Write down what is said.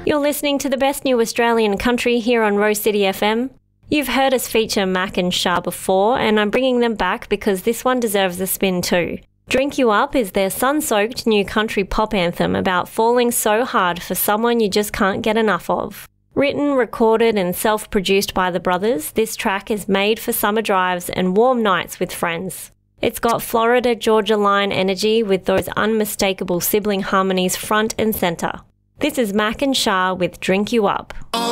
You're listening to the best new Australian country here on Rose City FM. You've heard us feature Mac and Shah before, and I'm bringing them back because this one deserves a spin too. Drink You Up is their sun-soaked new country pop anthem about falling so hard for someone you just can't get enough of. Written, recorded and self-produced by the brothers, this track is made for summer drives and warm nights with friends. It's got Florida Georgia Line energy with those unmistakable sibling harmonies front and centre. This is Mac and Shah with Drink You Up.